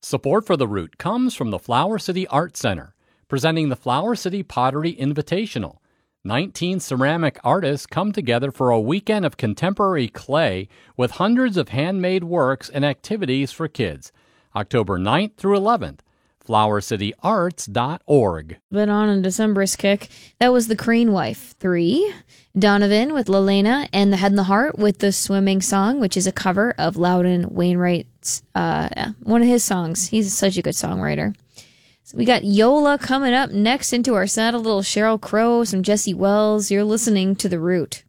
Support for The Root comes from the Flower City Art Center, presenting the Flower City Pottery Invitational. 19 ceramic artists come together for a weekend of contemporary clay with hundreds of handmade works and activities for kids. October 9th through 11th. flowercityarts.org. Been on a Decemberist kick. That was The Crane Wife 3. Donovan with Lelena, and The Head and the Heart with The Swimming Song, which is a cover of Loudon Wainwright's, one of his songs. He's such a good songwriter. So we got Yola coming up next into our set, a little Sheryl Crow, some Jesse Wells. You're listening to The Root.